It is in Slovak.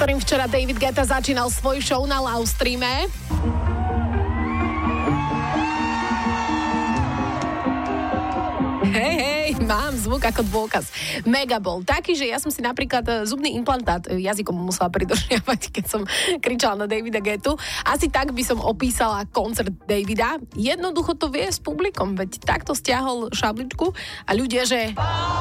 ktorým včera David Guetta začínal svoj show na livestreame. Hej, mám zvuk ako dôkaz. Mega bol taký, že ja som si napríklad zubný implantát jazykom musela pridržiavať, keď som kričala na Davida Guettu. Asi tak by som opísala koncert Davida. Jednoducho to vie s publikom, veď takto stiahol šabličku a ľudia, že